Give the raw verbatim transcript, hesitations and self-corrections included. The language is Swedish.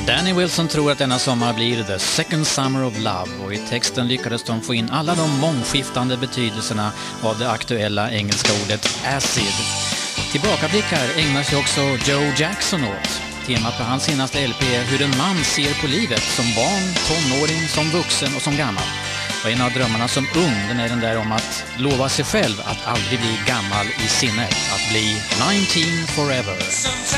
Danny Wilson tror att denna sommar blir The Second Summer of Love, och i texten lyckades de få in alla de mångskiftande betydelserna av det aktuella engelska ordet acid. Tillbakablickar ägnar sig också Joe Jackson åt. Temat på hans senaste L P är hur en man ser på livet som barn, tonåring, som vuxen och som gammal. Och en av drömmarna som ung, den är den där om att lova sig själv att aldrig bli gammal i sinnet, att bli nitton forever.